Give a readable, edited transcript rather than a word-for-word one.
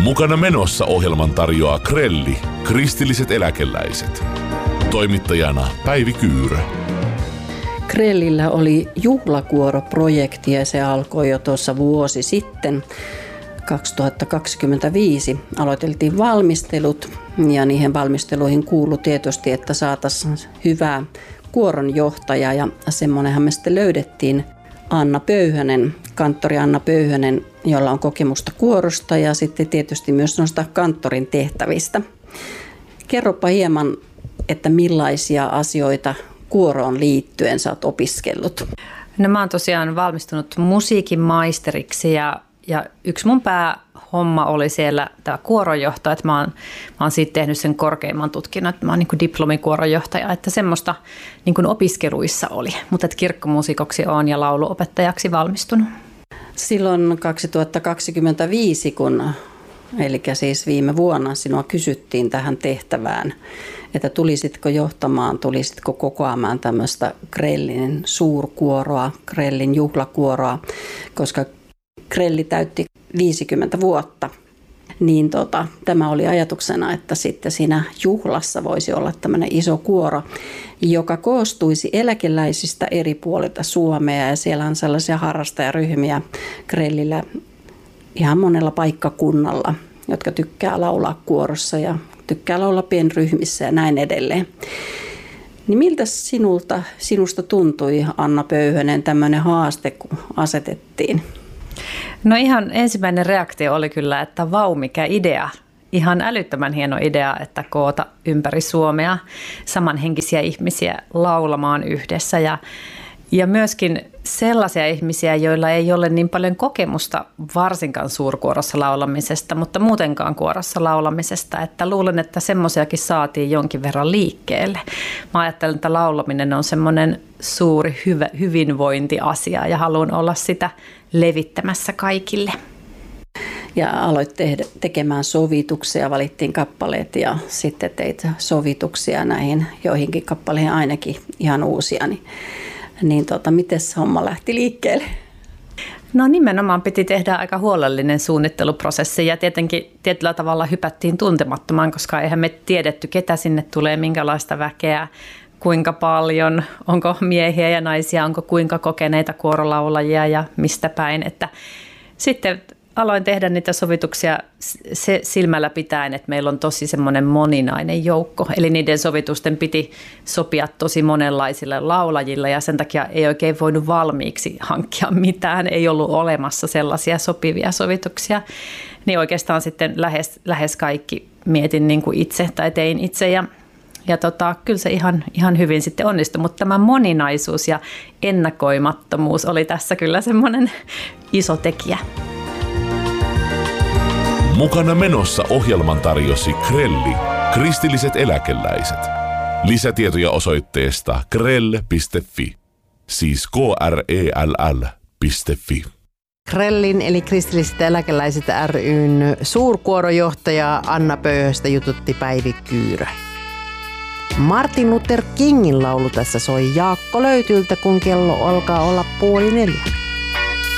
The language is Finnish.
Mukana menossa ohjelman tarjoaa Krelli, kristilliset eläkeläiset. Toimittajana Päivi Kyyrö. Krellillä oli juhlakuoroprojekti ja se alkoi jo tuossa vuosi sitten. 2025 aloiteltiin valmistelut ja niihin valmisteluihin kuului tietysti, että saataisiin hyvää kuoronjohtaja ja semmoinenhan me sitten löydettiin Anna Pöyhönen, kanttori Anna Pöyhönen, jolla on kokemusta kuorosta ja sitten tietysti myös noista kanttorin tehtävistä. Kerropa hieman, että millaisia asioita kuoroon liittyen sä oot opiskellut? No mä oon tosiaan valmistunut musiikin maisteriksi ja yksi mun päähomma oli siellä tämä kuoronjohto, että mä oon siitä tehnyt sen korkeimman tutkinnon, että mä oon niin kuin diplomikuoronjohtaja, että semmoista niin kuin opiskeluissa oli, mutta että kirkkomuusikoksi oon ja lauluopettajaksi valmistunut. Silloin 2025, eli siis viime vuonna sinua kysyttiin tähän tehtävään, että tulisitko johtamaan, tulisitko kokoamaan tämmöistä Krellin suurkuoroa, Krellin juhlakuoroa, koska Krelli täytti 50 vuotta. Niin tämä oli ajatuksena, että sitten siinä juhlassa voisi olla tämmöinen iso kuoro, joka koostuisi eläkeläisistä eri puolilta Suomea. Ja siellä on sellaisia harrastajaryhmiä Krellillä ihan monella paikkakunnalla, jotka tykkää laulaa kuorossa ja tykkää laulaa pienryhmissä ja näin edelleen. Niin miltä sinusta tuntui, Anna Pöyhönen, tämmöinen haaste, kun asetettiin? No ihan ensimmäinen reaktio oli kyllä, että vau, mikä idea. Ihan älyttömän hieno idea, että koota ympäri Suomea samanhenkisiä ihmisiä laulamaan yhdessä ja myöskin sellaisia ihmisiä, joilla ei ole niin paljon kokemusta varsinkaan suurkuorossa laulamisesta, mutta muutenkaan kuorossa laulamisesta, että luulen, että semmoisiakin saatiin jonkin verran liikkeelle. Mä ajattelen, että laulaminen on semmoinen suuri hyvinvointiasia ja haluan olla sitä levittämässä kaikille. Ja aloit tekemään sovituksia, valittiin kappaleet ja sitten teit sovituksia näihin joihinkin kappaleihin ainakin ihan uusia. Niin miten se homma lähti liikkeelle? No nimenomaan piti tehdä aika huolellinen suunnitteluprosessi ja tietenkin tietyllä tavalla hypättiin tuntemattomaan, koska eihän me tiedetty, ketä sinne tulee, minkälaista väkeä, kuinka paljon, onko miehiä ja naisia, onko kuinka kokeneita kuorolaulajia ja mistä päin. Että sitten aloin tehdä niitä sovituksia se silmällä pitäen, että meillä on tosi semmoinen moninainen joukko. Eli niiden sovitusten piti sopia tosi monenlaisille laulajille ja sen takia ei oikein voinut valmiiksi hankkia mitään. Ei ollut olemassa sellaisia sopivia sovituksia. Niin oikeastaan sitten lähes kaikki mietin niin kuin itse tai tein itse ja kyllä se ihan hyvin sitten onnistui, mutta tämä moninaisuus ja ennakoimattomuus oli tässä kyllä semmoinen iso tekijä. Mukana menossa ohjelman tarjosi Krelli, kristilliset eläkeläiset. Lisätietoja osoitteesta krell.fi, siis krell.fi. Krellin eli kristilliset eläkeläiset ry:n suurkuorojohtaja Anna Pöyhöstä jututti Päivi Kyyrö. Martin Luther Kingin laulu tässä soi Jaakko Löytyltä, kun kello alkaa olla 3:30.